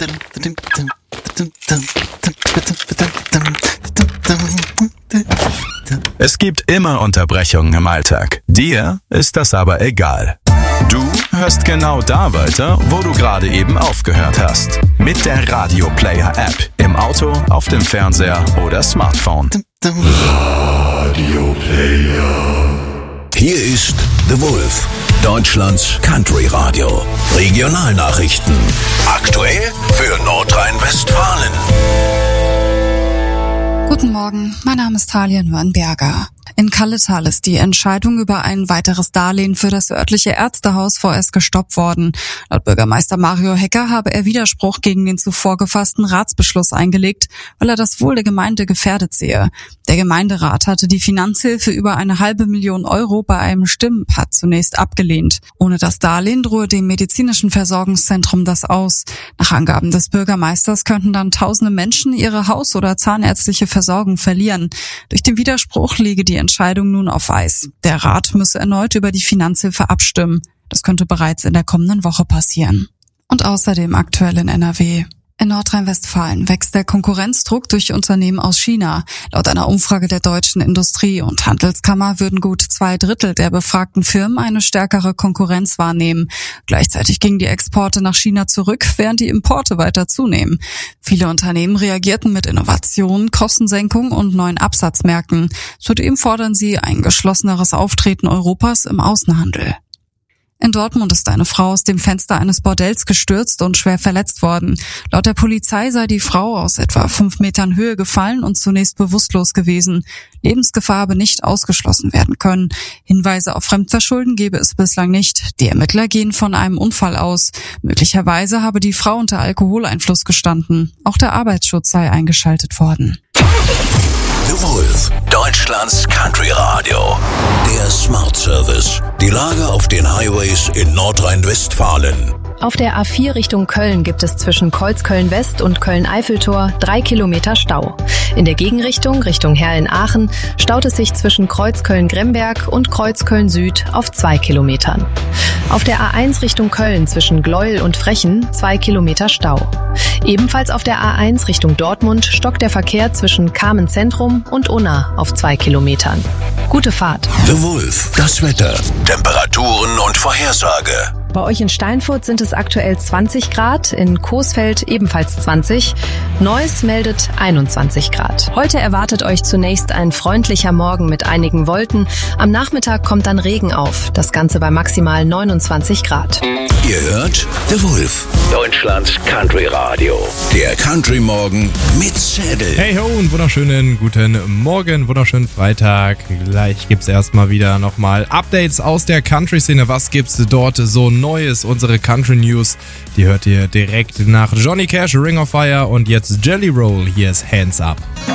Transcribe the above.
Es gibt immer Unterbrechungen im Alltag. Dir ist das aber egal. Du hörst genau da weiter, wo du gerade eben aufgehört hast. Mit der Radio Player App. Im Auto, auf dem Fernseher oder Smartphone. Radio Player. Hier ist The Wolf, Deutschlands Country Radio. Regionalnachrichten. Aktuell für Nordrhein-Westfalen. Guten Morgen, mein Name ist Talia Nürnberger. In Kalletal ist die Entscheidung über ein weiteres Darlehen für das örtliche Ärztehaus vorerst gestoppt worden. Laut Bürgermeister Mario Hecker habe er Widerspruch gegen den zuvor gefassten Ratsbeschluss eingelegt, weil er das Wohl der Gemeinde gefährdet sehe. Der Gemeinderat hatte die Finanzhilfe über 500.000 Euro bei einem Stimmenpatt zunächst abgelehnt. Ohne das Darlehen drohe dem medizinischen Versorgungszentrum das aus. Nach Angaben des Bürgermeisters könnten dann tausende Menschen ihre haus- oder zahnärztliche Versorgung verlieren. Durch den Widerspruch liege die Entscheidung nun auf Eis. Der Rat müsse erneut über die Finanzhilfe abstimmen. Das könnte bereits in der kommenden Woche passieren. Und außerdem aktuell in NRW. In Nordrhein-Westfalen wächst der Konkurrenzdruck durch Unternehmen aus China. Laut einer Umfrage der Deutschen Industrie- und Handelskammer würden gut 2/3 der befragten Firmen eine stärkere Konkurrenz wahrnehmen. Gleichzeitig gingen die Exporte nach China zurück, während die Importe weiter zunehmen. Viele Unternehmen reagierten mit Innovationen, Kostensenkung und neuen Absatzmärkten. Zudem fordern sie ein geschlosseneres Auftreten Europas im Außenhandel. In Dortmund ist eine Frau aus dem Fenster eines Bordells gestürzt und schwer verletzt worden. Laut der Polizei sei die Frau aus etwa 5 Metern Höhe gefallen und zunächst bewusstlos gewesen. Lebensgefahr habe nicht ausgeschlossen werden können. Hinweise auf Fremdverschulden gebe es bislang nicht. Die Ermittler gehen von einem Unfall aus. Möglicherweise habe die Frau unter Alkoholeinfluss gestanden. Auch der Arbeitsschutz sei eingeschaltet worden. The Wolf, Deutschlands Country Radio. Der Smart Service. Die Lage auf den Highways in Nordrhein-Westfalen. Auf der A4 Richtung Köln gibt es zwischen Kreuzköln-West und Köln-Eiffeltor 3 Kilometer Stau. In der Gegenrichtung, Richtung Herrlen-Aachen, staut es sich zwischen Kreuzköln-Gremberg und Kreuzköln-Süd auf 2 Kilometern. Auf der A1 Richtung Köln zwischen Gleuel und Frechen 2 Kilometer Stau. Ebenfalls auf der A1 Richtung Dortmund stockt der Verkehr zwischen Kamen-Zentrum und Unna auf 2 Kilometern. Gute Fahrt. The Wolf, das Wetter, Temperaturen und Vorhersage. Bei euch in Steinfurt sind es aktuell 20 Grad, in Coesfeld ebenfalls 20, Neuss meldet 21 Grad. Heute erwartet euch zunächst ein freundlicher Morgen mit einigen Wolken. Am Nachmittag kommt dann Regen auf, das Ganze bei maximal 29 Grad. Ihr hört The Wolf, Deutschlands Country Radio. Der Country Morgen mit Zedel. Hey ho und wunderschönen guten Morgen, wunderschönen Freitag. Gleich gibt's erstmal wieder nochmal Updates aus der Country-Szene. Was gibt's dort so Neues? Unsere Country News, die hört ihr direkt nach Johnny Cash, Ring of Fire und jetzt Jelly Roll. Hier ist Hands Up.